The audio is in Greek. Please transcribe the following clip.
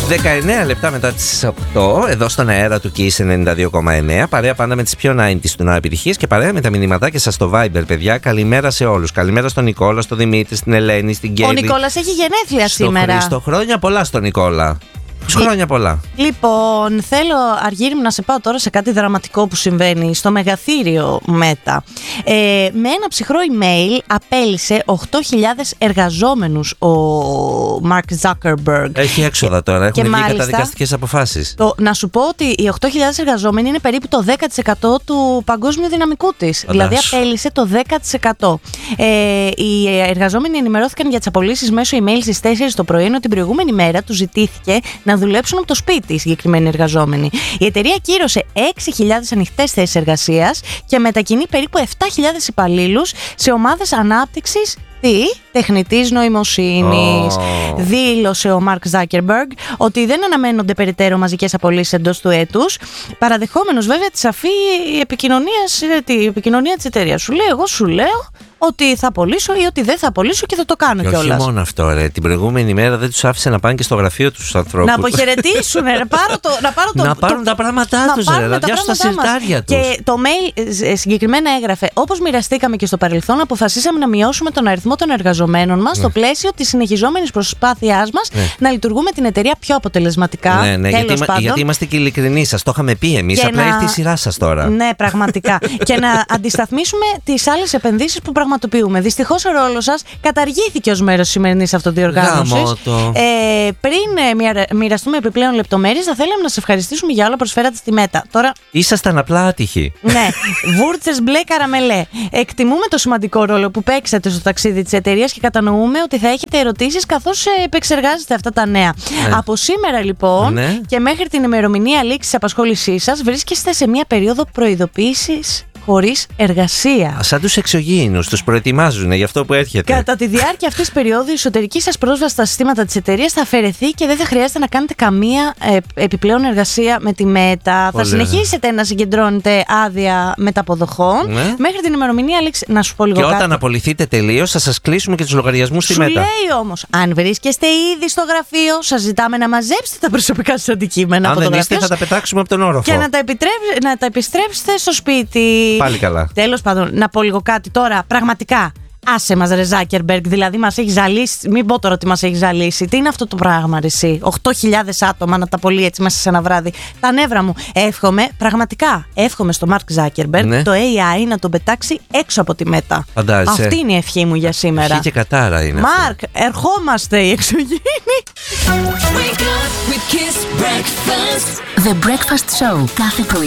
19 λεπτά μετά τις 8, εδώ στον αέρα του Kiss 92,9. Παρέα πάντα με τις πιο 90's του επιτυχίες και παρέα με τα μηνυματάκια σας στο Viber, παιδιά. Καλημέρα σε όλους. Καλημέρα στον Νικόλα, στον Δημήτρη, στην Ελένη, στην Κέβη. Ο Νικόλας έχει γενέθλια σήμερα. Χρήστο, χρόνια πολλά στον Νικόλα. Χρόνια πολλά. Λοιπόν, θέλω, Αργύρι μου, να σε πάω τώρα σε κάτι δραματικό που συμβαίνει στο μεγαθύριο Μέτα. Με ένα ψυχρό email απέλυσε 8.000 εργαζόμενους ο Mark Zuckerberg. Έχει έξοδα τώρα, έχουν βγει καταδικαστικές αποφάσεις. Να σου πω ότι οι 8.000 εργαζόμενοι είναι περίπου το 10% του παγκόσμιου δυναμικού της. Δηλαδή απέλυσε το 10%. Οι εργαζόμενοι ενημερώθηκαν για τις απολύσεις μέσω email στις 4 το πρωί, ενώ την προηγούμενη μέρα τους ζητήθηκε να δουλέψουν από το σπίτι οι συγκεκριμένοι εργαζόμενοι. Η εταιρεία κύρωσε 6.000 ανοιχτές θέσεις εργασίας και μετακινεί περίπου 7.000 υπαλλήλους σε ομάδες ανάπτυξης τεχνητής νοημοσύνης. Δήλωσε ο Mark Zuckerberg ότι δεν αναμένονται περαιτέρω μαζικές απολύσεις εντός του έτους, παραδεχόμενος βέβαια τη σαφή επικοινωνία της εταιρείας. Σου λέει, εγώ σου λέω ότι θα απολύσω ή ότι δεν θα απολύσω και θα το κάνω κιόλας. Όχι μόνο αυτό, ρε. Την προηγούμενη μέρα δεν τους άφησε να πάνε και στο γραφείο τους ανθρώπους. Να αποχαιρετήσουν, να πάρουν τα πράγματά τους, να πιάσουν τα συρτάρια τους. Και το mail συγκεκριμένα έγραφε: όπως μοιραστήκαμε και στο παρελθόν, αποφασίσαμε να μειώσουμε τον αριθμό των εργαζομένων μας στο πλαίσιο της συνεχιζόμενης προσπάθειάς μας να λειτουργούμε την εταιρεία πιο αποτελεσματικά. Γιατί είμαστε και ειλικρινοί, σας το είχαμε πει εμείς. Απλά ήρθε η σειρά σας τώρα. Ναι, πραγματικά. Και να αντισταθμίσουμε τις άλλες επενδύσεις που πραγματοποιούμε. Δυστυχώς ο ρόλος σας καταργήθηκε ως μέρος της σημερινής αυτοδιοργάνωσης. Πριν μοιραστούμε επιπλέον λεπτομέρειες, θα θέλαμε να σας ευχαριστήσουμε για όλα προσφέρατε στη Μέτα. Τώρα... Ήσασταν απλά άτυχοι. Ναι, βούρτσες μπλε καραμελέ. Εκτιμούμε το σημαντικό ρόλο που παίξατε στο ταξίδι της εταιρείας και κατανοούμε ότι θα έχετε ερωτήσεις καθώς επεξεργάζεστε αυτά τα νέα. Από σήμερα λοιπόν και μέχρι την ημερομηνία λήξης της απασχόλησής σας βρίσκεστε σε μια περίοδο προειδοποίησης χωρίς εργασία. Σαν τους εξωγήινους, τους προετοιμάζουν για αυτό που έρχεται. Κατά τη διάρκεια αυτής της περίοδου, η εσωτερική σας πρόσβαση στα συστήματα της εταιρείας θα αφαιρεθεί και δεν θα χρειάζεται να κάνετε καμία επιπλέον εργασία με τη Μέτα. Θα συνεχίσετε να συγκεντρώνετε άδεια μεταποδοχών μέχρι την ημερομηνία λήξη. Να σου πω λίγο κάτι. Και όταν απολυθείτε τελείως, θα σας κλείσουμε και τους λογαριασμούς στη Μέτα. Σου λέει όμως, αν βρίσκεστε ήδη στο γραφείο, σας ζητάμε να μαζέψετε τα προσωπικά σας αντικείμενα από το γραφείο. Αν δεν είστε, θα τα πετάξουμε από τον όροφο. Και να τα επιστρέψετε στο σπίτι. Πάλι καλά. Τέλος πάντων, να πω λίγο κάτι τώρα. Πραγματικά, άσε μας ρε Ζάκερμπεργκ, δηλαδή μας έχει ζαλίσει. Μην πω τώρα ότι μας έχει ζαλίσει. Τι είναι αυτό το πράγμα, ρε εσύ? 8.000 άτομα να τα πωλεί έτσι μέσα σε ένα βράδυ. Τα νεύρα μου. Εύχομαι στο Mark Zuckerberg το AI να τον πετάξει έξω από τη Μέτα. Φαντάζεσαι. Αυτή είναι η ευχή μου για σήμερα. Ευχή και κατάρα είναι. Mark, ερχόμαστε οι εξωγήινοι. The Breakfast Show κάθε πρωί